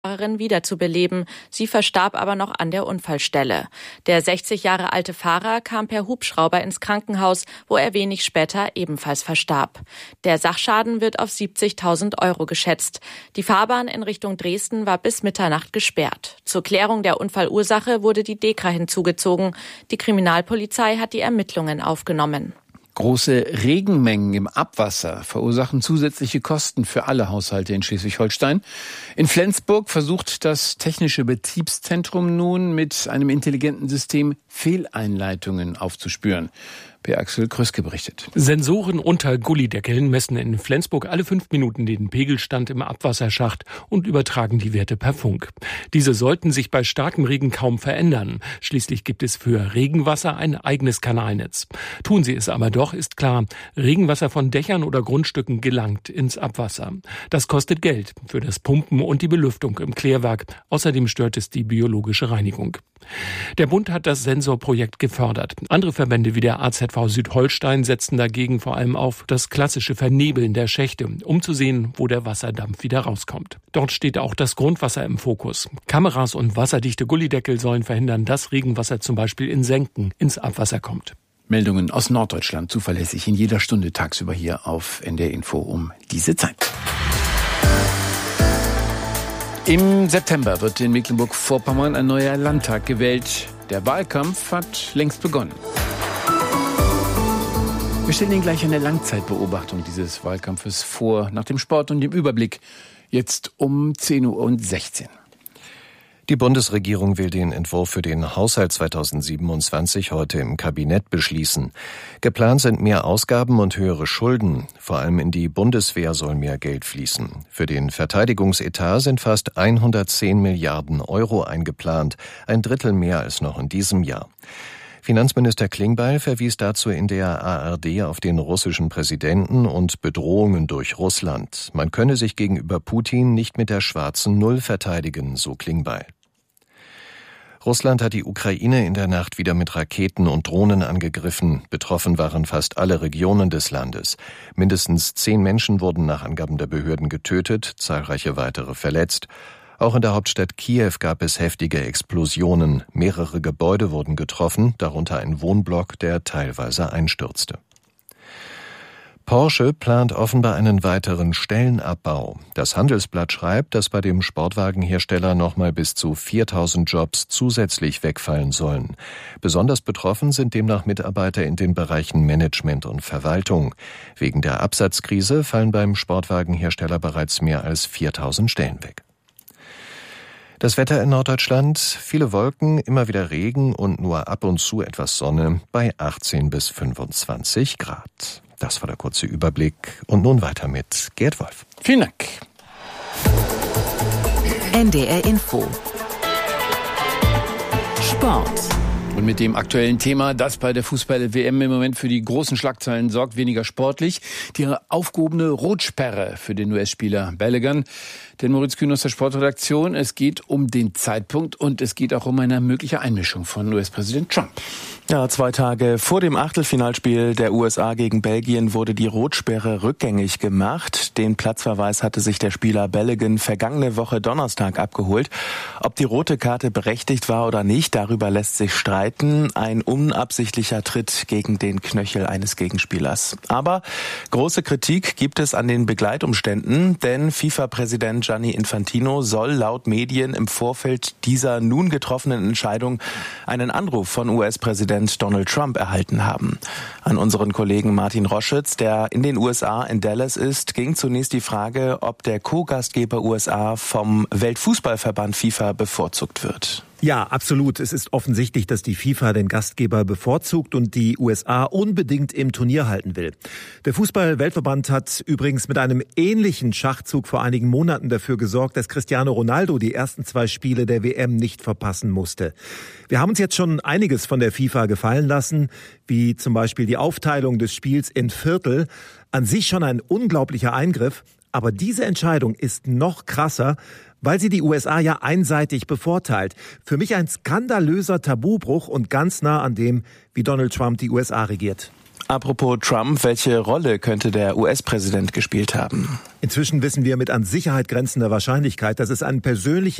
Fahrerin wiederzubeleben. Sie verstarb aber noch an der Unfallstelle. Der 60 Jahre alte Fahrer kam per Hubschrauber ins Krankenhaus, wo er wenig später ebenfalls verstarb. Der Sachschaden wird auf 70.000 € geschätzt. Die Fahrbahn in Richtung Dresden war bis Mitternacht gesperrt. Zur Klärung der Unfallursache wurde die DEKRA hinzugezogen. Die Kriminalpolizei hat die Ermittlungen aufgenommen. Große Regenmengen im Abwasser verursachen zusätzliche Kosten für alle Haushalte in Schleswig-Holstein. In Flensburg versucht das Technische Betriebszentrum nun mit einem intelligenten System Fehleinleitungen aufzuspüren. Per Axel Kröske berichtet. Sensoren unter Gullydeckeln messen in Flensburg alle 5 Minuten den Pegelstand im Abwasserschacht und übertragen die Werte per Funk. Diese sollten sich bei starkem Regen kaum verändern. Schließlich gibt es für Regenwasser ein eigenes Kanalnetz. Tun sie es aber doch, ist klar, Regenwasser von Dächern oder Grundstücken gelangt ins Abwasser. Das kostet Geld für das Pumpen und die Belüftung im Klärwerk. Außerdem stört es die biologische Reinigung. Der Bund hat das Sensorprojekt gefördert. Andere Verbände wie der AZV Südholstein setzen dagegen vor allem auf das klassische Vernebeln der Schächte, um zu sehen, wo der Wasserdampf wieder rauskommt. Dort steht auch das Grundwasser im Fokus. Kameras und wasserdichte Gullydeckel sollen verhindern, dass Regenwasser zum Beispiel in Senken ins Abwasser kommt. Meldungen aus Norddeutschland zuverlässig in jeder Stunde tagsüber hier auf NDR Info um diese Zeit. Im September wird in Mecklenburg-Vorpommern ein neuer Landtag gewählt. Der Wahlkampf hat längst begonnen. Wir stellen Ihnen gleich eine Langzeitbeobachtung dieses Wahlkampfes vor, nach dem Sport und dem Überblick. Jetzt um 10:16 Uhr. Die Bundesregierung will den Entwurf für den Haushalt 2027 heute im Kabinett beschließen. Geplant sind mehr Ausgaben und höhere Schulden. Vor allem in die Bundeswehr soll mehr Geld fließen. Für den Verteidigungsetat sind fast 110 Milliarden € eingeplant, ein Drittel mehr als noch in diesem Jahr. Finanzminister Klingbeil verwies dazu in der ARD auf den russischen Präsidenten und Bedrohungen durch Russland. Man könne sich gegenüber Putin nicht mit der schwarzen Null verteidigen, so Klingbeil. Russland hat die Ukraine in der Nacht wieder mit Raketen und Drohnen angegriffen. Betroffen waren fast alle Regionen des Landes. Mindestens 10 Menschen wurden nach Angaben der Behörden getötet, zahlreiche weitere verletzt. Auch in der Hauptstadt Kiew gab es heftige Explosionen. Mehrere Gebäude wurden getroffen, darunter ein Wohnblock, der teilweise einstürzte. Porsche plant offenbar einen weiteren Stellenabbau. Das Handelsblatt schreibt, dass bei dem Sportwagenhersteller nochmal bis zu 4.000 Jobs zusätzlich wegfallen sollen. Besonders betroffen sind demnach Mitarbeiter in den Bereichen Management und Verwaltung. Wegen der Absatzkrise fallen beim Sportwagenhersteller bereits mehr als 4.000 Stellen weg. Das Wetter in Norddeutschland, viele Wolken, immer wieder Regen und nur ab und zu etwas Sonne bei 18 bis 25 Grad. Das war der kurze Überblick und nun weiter mit Gerd Wolf. Vielen Dank. NDR Info. Sport. Und mit dem aktuellen Thema, das bei der Fußball-WM im Moment für die großen Schlagzeilen sorgt, weniger sportlich, die aufgehobene Rotsperre für den US-Spieler Balogun. Denn Moritz Kühn aus der Sportredaktion, es geht um den Zeitpunkt und es geht auch um eine mögliche Einmischung von US-Präsident Trump. Ja, 2 Tage vor dem Achtelfinalspiel der USA gegen Belgien wurde die Rotsperre rückgängig gemacht. Den Platzverweis hatte sich der Spieler Balogun vergangene Woche Donnerstag abgeholt. Ob die rote Karte berechtigt war oder nicht, darüber lässt sich streiten. Ein unabsichtlicher Tritt gegen den Knöchel eines Gegenspielers. Aber große Kritik gibt es an den Begleitumständen, denn FIFA-Präsident Gianni Infantino soll laut Medien im Vorfeld dieser nun getroffenen Entscheidung einen Anruf von US-Präsident Donald Trump erhalten haben. An unseren Kollegen Martin Roschitz, der in den USA in Dallas ist, ging zunächst die Frage, ob der Co-Gastgeber USA vom Weltfußballverband FIFA bevorzugt wird. Ja, absolut. Es ist offensichtlich, dass die FIFA den Gastgeber bevorzugt und die USA unbedingt im Turnier halten will. Der Fußball-Weltverband hat übrigens mit einem ähnlichen Schachzug vor einigen Monaten dafür gesorgt, dass Cristiano Ronaldo die ersten 2 Spiele der WM nicht verpassen musste. Wir haben uns jetzt schon einiges von der FIFA gefallen lassen, wie zum Beispiel die Aufteilung des Spiels in Viertel. An sich schon ein unglaublicher Eingriff, aber diese Entscheidung ist noch krasser, weil sie die USA ja einseitig bevorteilt. Für mich ein skandalöser Tabubruch und ganz nah an dem, wie Donald Trump die USA regiert. Apropos Trump, welche Rolle könnte der US-Präsident gespielt haben? Inzwischen wissen wir mit an Sicherheit grenzender Wahrscheinlichkeit, dass es ein persönliches